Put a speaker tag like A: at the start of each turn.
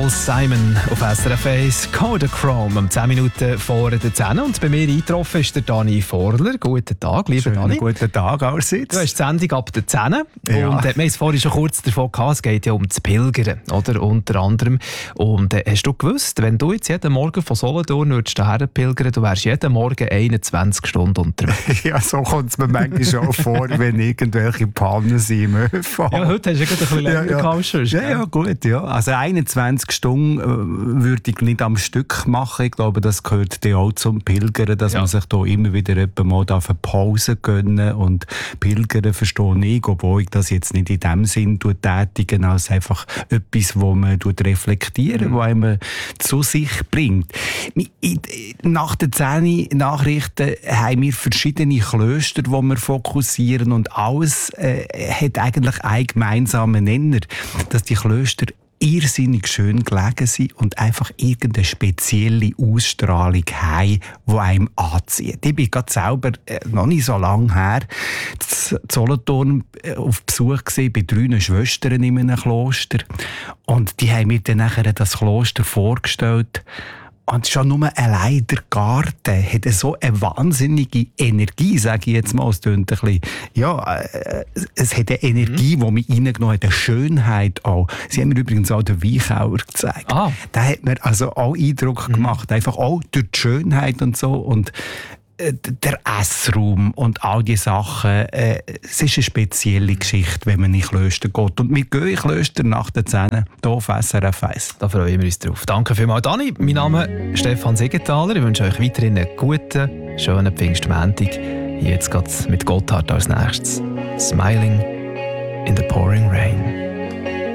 A: Paul Simon auf SRF 1, Kodachrome, um 10 Minuten vor der 10. Und bei mir eingetroffen ist der Dani Vorler. Guten Tag, lieber Dani.
B: Guten Tag allerseits.
A: Du hast die Sendung ab der 10. Ja. Und wir haben es vorhin schon kurz davon gehabt, es geht ja um das Pilgern, oder? Unter anderem. Und hast du gewusst, wenn du jetzt jeden Morgen von Solothurn hierher pilgern, du wärst jeden Morgen 21 Stunden unterwegs.
B: Ja, so kommt es mir manchmal schon vor, wenn irgendwelche Pannen sind im ÖV.
A: Ja, heute hast du ja ein bisschen länger gehabt.
B: Ja, gut, ja. Also 21 Stunden würde ich nicht am Stück machen. Ich glaube, das gehört dann auch zum Pilgern, dass man sich da immer wieder mal eine Pause gönnen und Pilgern verstehe ich, obwohl ich das jetzt nicht in dem Sinn tätigen, als einfach etwas, wo man reflektieren, wo einem zu sich bringt. Nach den 10 Nachrichten haben wir verschiedene Klöster, die wir fokussieren, und alles hat eigentlich einen gemeinsamen Nenner, dass die Klöster irrsinnig schön gelegen sind und einfach irgendeine spezielle Ausstrahlung haben, die einem anzieht. Ich bin gerade selber noch nicht so lange her in Solothurn auf Besuch gesehen bei 3 Schwestern in einem Kloster, und die haben mir dann nachher das Kloster vorgestellt. Und schon nur allein der Garten hat so eine wahnsinnige Energie, sage ich jetzt mal. Es tönt ein bisschen, es hat eine Energie, die mich reingenommen hat, eine Schönheit auch. Sie haben mir übrigens auch den Weinkeller gezeigt. Da hat mir also auch Eindruck gemacht, einfach auch durch die Schönheit und so. Und der Essraum und all diese Sachen, es ist eine spezielle Geschichte, wenn man in Klöster geht. Und wir gehen in Klöster nach der 10 hier auf SRF 1.
A: Da freuen wir uns drauf. Danke vielmals, Dani. Mein Name ist Stefan Siegenthaler. Ich wünsche euch weiterhin einen guten, schönen Pfingstmontag. Jetzt geht es mit Gotthard als nächstes. Smiling in the pouring rain.